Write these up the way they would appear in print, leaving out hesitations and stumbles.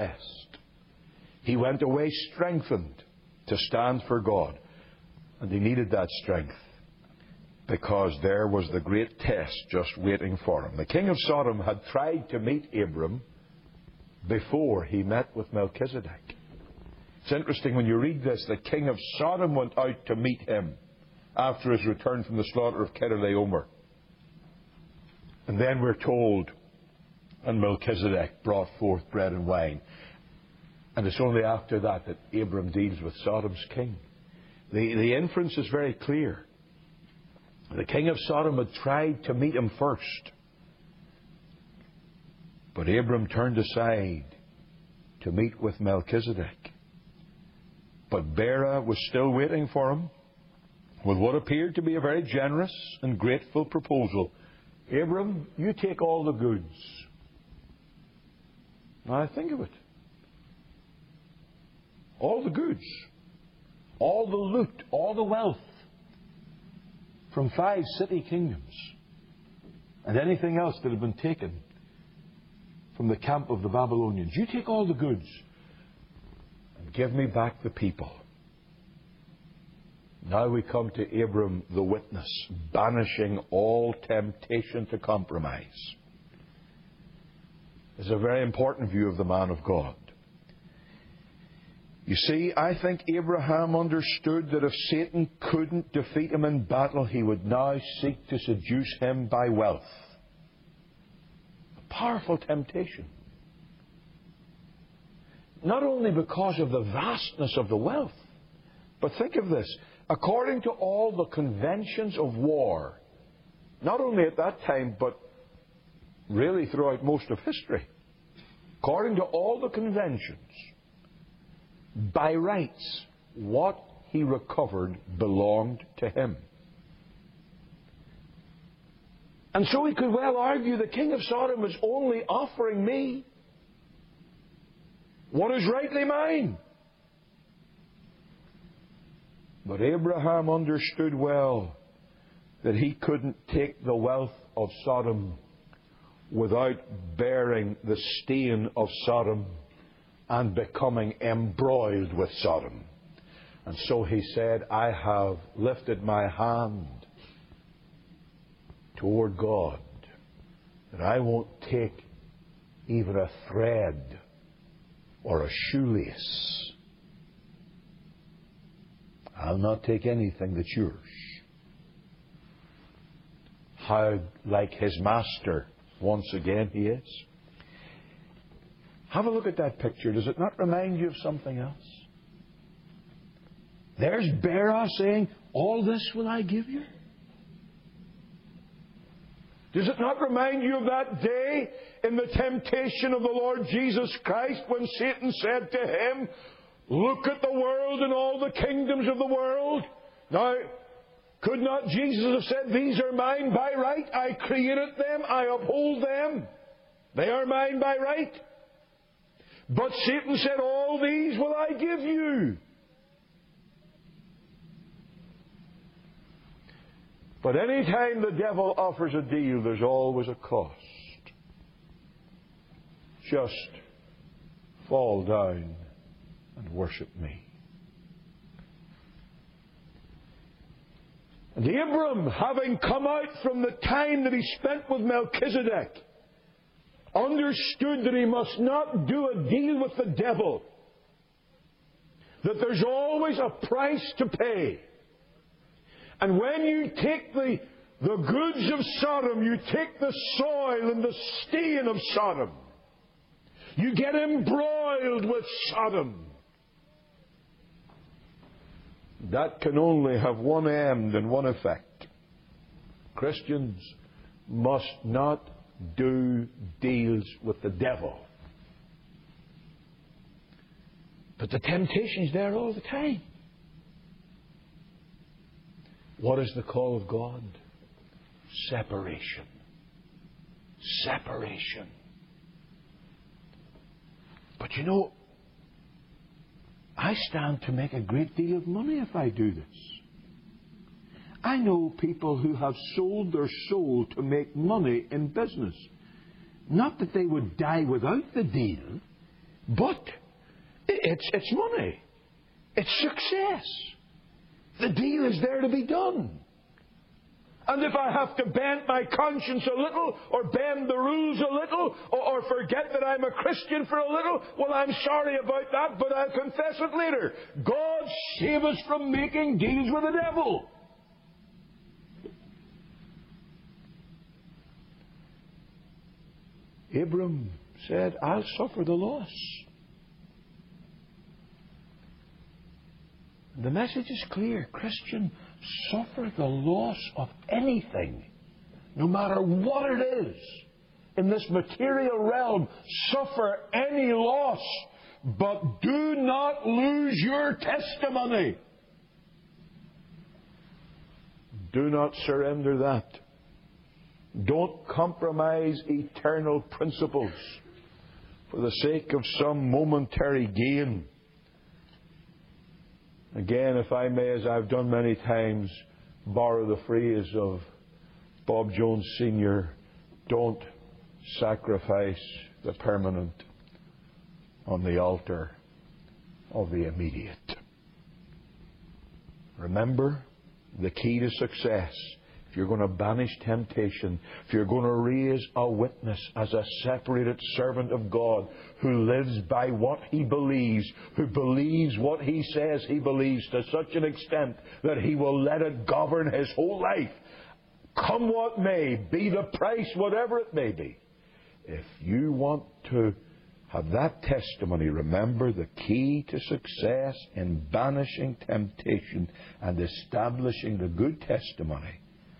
test. He went away strengthened to stand for God. And he needed that strength because there was the great test just waiting for him. The king of Sodom had tried to meet Abram before he met with Melchizedek. It's interesting when you read this, the king of Sodom went out to meet him after his return from the slaughter of Kedorlaomer. And then we're told, and Melchizedek brought forth bread and wine. And it's only after that that Abram deals with Sodom's king. The inference is very clear. The king of Sodom had tried to meet him first. But Abram turned aside to meet with Melchizedek. But Bera was still waiting for him with what appeared to be a very generous and grateful proposal. Abram, you take all the goods. Now think of it. All the goods, all the loot, all the wealth from 5 city kingdoms and anything else that had been taken from the camp of the Babylonians. You take all the goods and give me back the people. Now we come to Abram the witness, banishing all temptation to compromise. It's a very important view of the man of God. You see, I think Abraham understood that if Satan couldn't defeat him in battle, he would now seek to seduce him by wealth. A powerful temptation. Not only because of the vastness of the wealth, but think of this. According to all the conventions of war, not only at that time, but really throughout most of history, according to all the conventions, by rights, what he recovered belonged to him. And so he could well argue the king of Sodom is only offering me what is rightly mine. But Abraham understood well that he couldn't take the wealth of Sodom without bearing the stain of Sodom and becoming embroiled with Sodom. And so he said, I have lifted my hand toward God, that I won't take even a thread or a shoelace. I'll not take anything that's yours. How like his master once again he is. Have a look at that picture. Does it not remind you of something else? There's Bera saying, all this will I give you. Does it not remind you of that day in the temptation of the Lord Jesus Christ when Satan said to him, look at the world and all the kingdoms of the world. Now, could not Jesus have said, these are mine by right? I created them. I uphold them. They are mine by right. But Satan said, all these will I give you. But any time the devil offers a deal, there's always a cost. Just fall down and worship me. And Abram, having come out from the time that he spent with Melchizedek, understood that he must not do a deal with the devil. That there's always a price to pay. And when you take the goods of Sodom, you take the soil and the stain of Sodom, you get embroiled with Sodom. That can only have one end and one effect. Christians must not do deals with the devil. But the temptation's there all the time. What is the call of God? Separation. Separation. But you know, I stand to make a great deal of money if I do this. I know people who have sold their soul to make money in business. Not that they would die without the deal, But it's money. It's success. The deal is there to be done. And if I have to bend my conscience a little, or bend the rules a little, or forget that I'm a Christian for a little, well, I'm sorry about that, but I'll confess it later. God save us from making deals with the devil. Abram said, I'll suffer the loss. The message is clear. Christian, suffer the loss of anything, no matter what it is. In this material realm, suffer any loss, but do not lose your testimony. Do not surrender that. Don't compromise eternal principles for the sake of some momentary gain. Again, if I may, as I've done many times, borrow the phrase of Bob Jones Sr., don't sacrifice the permanent on the altar of the immediate. Remember, the key to success, if you're going to banish temptation, if you're going to raise a witness as a separated servant of God who lives by what he believes, who believes what he says he believes to such an extent that he will let it govern his whole life, come what may, be the price, whatever it may be. If you want to have that testimony, remember the key to success in banishing temptation and establishing the good testimony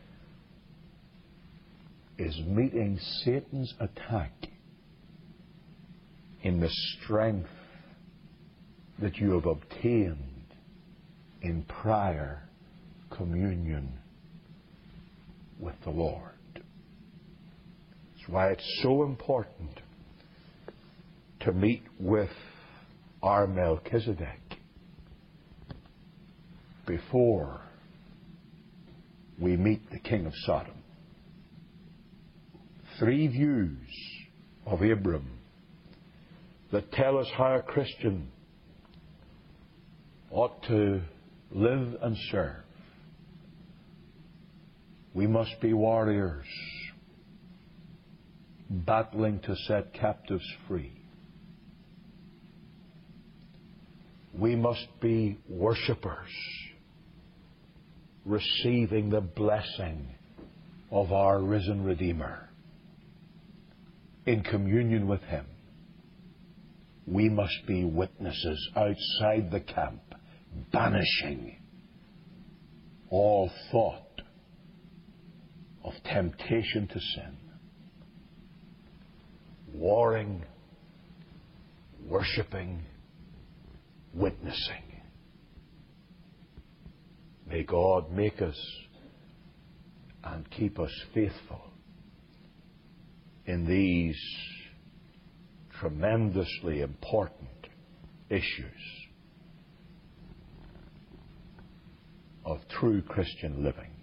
is meeting Satan's attack in the strength that you have obtained in prior communion with the Lord. That's why it's so important to meet with our Melchizedek before we meet the King of Sodom. 3 views of Abram that tell us how a Christian ought to live and serve. We must be warriors, battling to set captives free. We must be worshippers, receiving the blessing of our risen Redeemer in communion with Him. We must be witnesses outside the camp, banishing all thought of temptation to sin, warring, worshipping, witnessing. May God make us and keep us faithful in these tremendously important issues of true Christian living.